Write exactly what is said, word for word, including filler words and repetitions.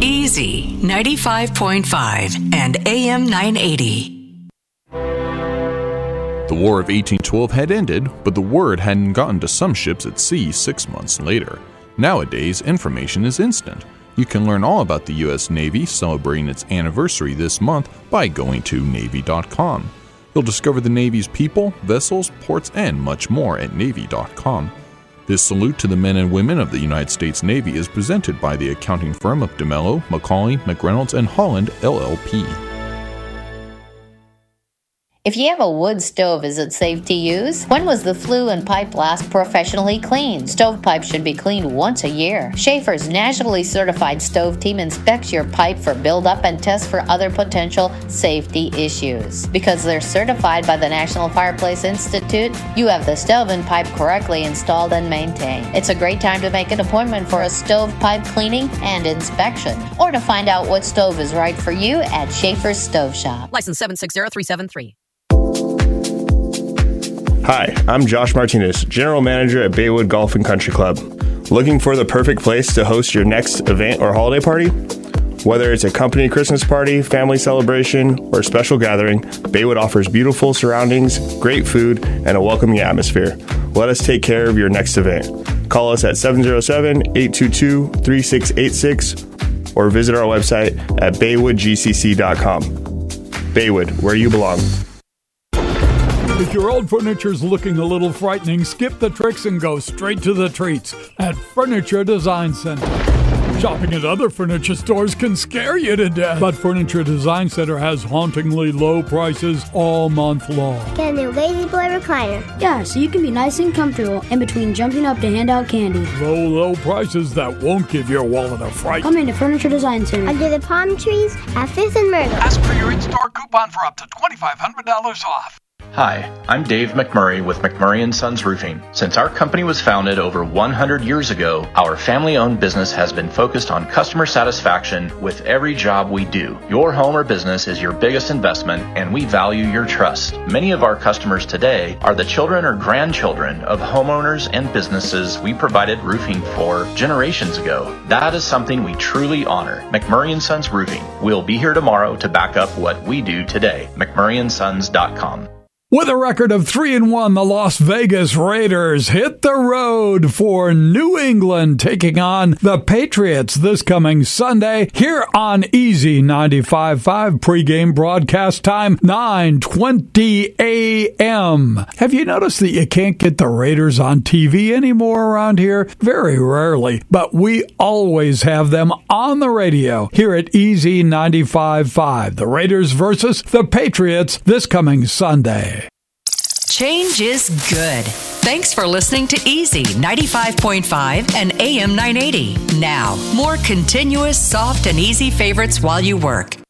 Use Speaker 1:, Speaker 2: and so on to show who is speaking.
Speaker 1: Easy ninety-five point five and A M nine eighty.
Speaker 2: The War of eighteen twelve had ended, but the word hadn't gotten to some ships at sea six months later. Nowadays, information is instant. You can learn all about the U S Navy celebrating its anniversary this month by going to Navy dot com. You'll discover the Navy's people, vessels, ports, and much more at Navy dot com. This salute to the men and women of the United States Navy is presented by the accounting firm of DeMello, Macaulay, McReynolds, and Holland, L L P.
Speaker 3: If you have a wood stove, is it safe to use? When was the flue and pipe last professionally cleaned? Stovepipes should be cleaned once a year. Schaefer's nationally certified stove team inspects your pipe for buildup and tests for other potential safety issues. Because they're certified by the National Fireplace Institute, you have the stove and pipe correctly installed and maintained. It's a great time to make an appointment for a stovepipe cleaning and inspection, or to find out what stove is right for you at Schaefer's Stove Shop.
Speaker 4: License seven six zero three seven three.
Speaker 5: Hi, I'm Josh Martinez, General Manager at Baywood Golf and Country Club. Looking for the perfect place to host your next event or holiday party? Whether it's a company Christmas party, family celebration, or a special gathering, Baywood offers beautiful surroundings, great food, and a welcoming atmosphere. Let us take care of your next event. Call us at seven oh seven, eight two two, three six eight six or visit our website at baywood g c c dot com. Baywood, where you belong.
Speaker 6: If your old furniture's looking a little frightening, skip the tricks and go straight to the treats at Furniture Design Center. Shopping at other furniture stores can scare you to death, but Furniture Design Center has hauntingly low prices all month long.
Speaker 7: Get a new Lazy Boy recliner.
Speaker 8: Yeah, so you can be nice and comfortable in between jumping up to hand out candy.
Speaker 6: Low, low prices that won't give your wallet a fright.
Speaker 8: Come into Furniture Design Center.
Speaker 7: Under the palm trees at Fifth and Myrtle.
Speaker 9: Ask for your in-store coupon for up to twenty-five hundred dollars off.
Speaker 10: Hi, I'm Dave McMurray with McMurray and Sons Roofing. Since our company was founded over one hundred years ago, our family-owned business has been focused on customer satisfaction with every job we do. Your home or business is your biggest investment, and we value your trust. Many of our customers today are the children or grandchildren of homeowners and businesses we provided roofing for generations ago. That is something we truly honor. McMurray and Sons Roofing. We'll be here tomorrow to back up what we do today. McMurray and Sons dot com.
Speaker 6: With a record of three and one, the Las Vegas Raiders hit the road for New England, taking on the Patriots this coming Sunday here on Easy ninety-five point five. Pregame broadcast time nine twenty a.m. Have you noticed that you can't get the Raiders on T V anymore around here? Very rarely, but we always have them on the radio here at Easy ninety-five point five. The Raiders versus the Patriots this coming Sunday.
Speaker 1: Change is good. Thanks for listening to Easy ninety-five point five and A M nine eighty. Now, more continuous, soft, and easy favorites while you work.